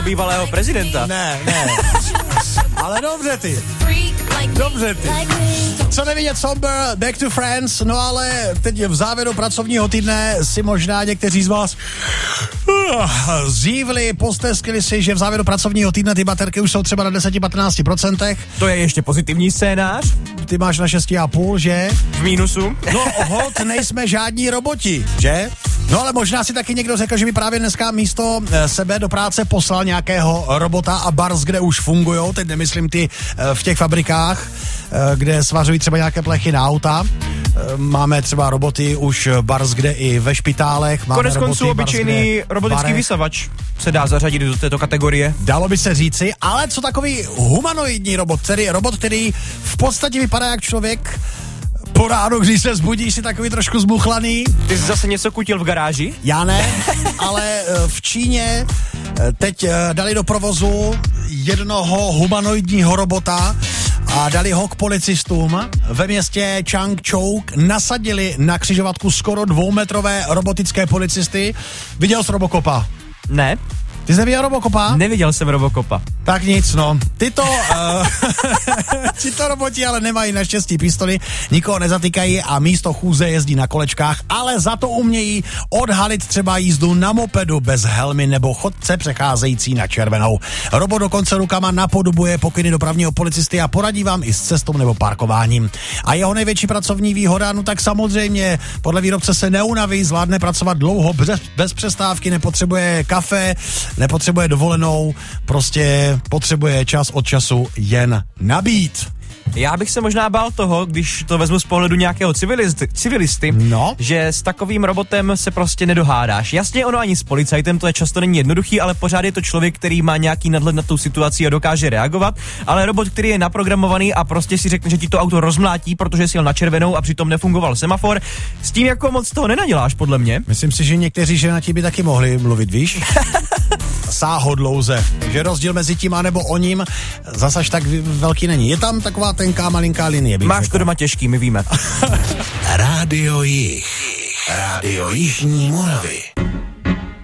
bývalého prezidenta. Ne. Ale dobře ty. Co nevidět Somber, Back to France, no ale teď v závěru pracovního týdne si možná někteří z vás zívli, posteskli si, že v závěru pracovního týdne ty baterky už jsou třeba na 10-15%. To je ještě pozitivní scénář. Ty máš na 6,5, že? V mínusu. No hod, nejsme žádní roboti, že? No ale možná si taky někdo řekl, že by právě dneska místo sebe do práce poslal nějakého robota a bars, kde už fungujou, teď nemyslím ty v těch fabrikách, kde svařují třeba nějaké plechy na auta. Máme třeba roboty už bars, kde i ve špitálech. Konec konců obyčejný robotický vysavač se dá zařadit do této kategorie. Dalo by se říci, ale co takový humanoidní robot, který v podstatě vypadá jak člověk. Po ránu, když se zbudíš, si takový trošku zmuchlaný. Ty jsi zase něco kutil v garáži? Já ne, ale v Číně teď dali do provozu jednoho humanoidního robota a dali ho k policistům. Ve městě Changchou nasadili na křižovatku skoro 2metrové robotické policisty. Viděl jsi Robocopa? Ne. Ty jsi neviděl Robocopa? Neviděl jsem Robocopa. Tak nic, no. Tyto roboti ale nemají naštěstí pistoli, nikoho nezatýkají a místo chůze jezdí na kolečkách, ale za to umějí odhalit třeba jízdu na mopedu bez helmy nebo chodce přecházející na červenou. Robot dokonce rukama napodobuje pokyny dopravního policisty a poradí vám i s cestou nebo parkováním. A jeho největší pracovní výhoda, no tak samozřejmě podle výrobce se neunaví, zvládne pracovat dlouho bez přestávky, nepotřebuje kafe, nepotřebuje dovolenou, prostě potřebuje čas od času jen nabít. Já bych se možná bál toho, když to vezmu z pohledu nějakého civilisty, že s takovým robotem se prostě nedohádáš. Jasně, ono ani s policajtem to je často není jednoduchý, ale pořád je to člověk, který má nějaký nadhled nad tou situací a dokáže reagovat, ale robot, který je naprogramovaný a prostě si řekne, že ti to auto rozmlátí, protože si jel na červenou a přitom nefungoval semafor, s tím jako moc toho nenaděláš, podle mě. Myslím si, že někteří ženatí by taky mohli mluvit, víš? Sáhodlouze. Že rozdíl mezi tím a nebo o ním zas až tak velký není. Je tam taková tenká malinká linie. Máš to doma těžký, my víme. Rádio Jih. Rádio Jižní Moravy.